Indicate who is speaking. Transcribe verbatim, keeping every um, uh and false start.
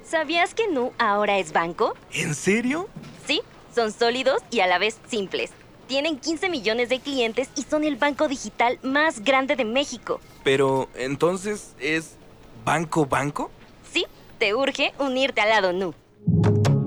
Speaker 1: ¿Sabías que Nu ahora es banco?
Speaker 2: ¿En serio?
Speaker 1: Sí, son sólidos y a la vez simples. Tienen quince millones de clientes y son el banco digital más grande de México.
Speaker 2: Pero, entonces, ¿es banco banco?
Speaker 1: Sí, te urge unirte al lado Nu.